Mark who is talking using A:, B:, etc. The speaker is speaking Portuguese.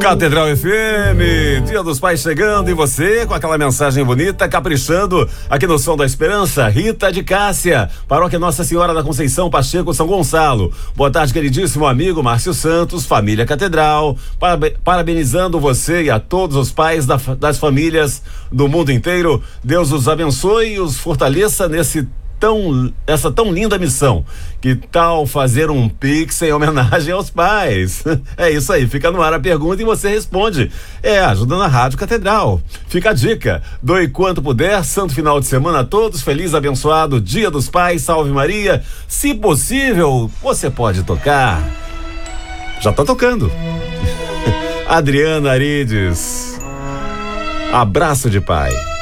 A: Catedral FM, Dia dos Pais chegando e você com aquela mensagem bonita, caprichando aqui no Som da Esperança. Rita de Cássia, Paróquia Nossa Senhora da Conceição, Pacheco, São Gonçalo. Boa tarde, queridíssimo amigo Márcio Santos, família Catedral, parabenizando você e a todos os pais das famílias do mundo inteiro. Deus os abençoe e os fortaleça essa tão linda missão. Que tal fazer um Pix em homenagem aos pais? É isso aí, fica no ar a pergunta e você responde. Ajuda na Rádio Catedral. Fica a dica, doe quanto puder, santo final de semana a todos, feliz, abençoado Dia dos Pais, salve Maria. Se possível, você pode tocar. Já tá tocando. Adriana Arides, Abraço de Pai.